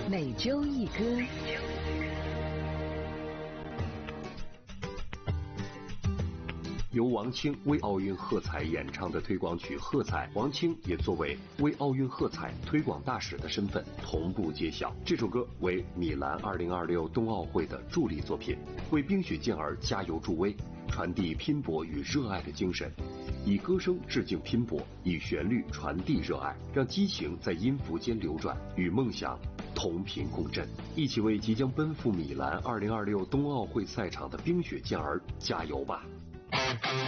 每周一歌。 由王清为奥运喝彩演唱的推广曲《喝彩》，王清也作为为奥运喝彩推广大使的身份同步揭晓。这首歌为米兰2026冬奥会的助力作品，为冰雪健儿加油助威，传递拼搏与热爱的精神，以歌声致敬拼搏，以旋律传递热爱，让激情在音符间流转，与梦想同频共振，一起为即将奔赴米兰2026冬奥会赛场的冰雪健儿加油吧！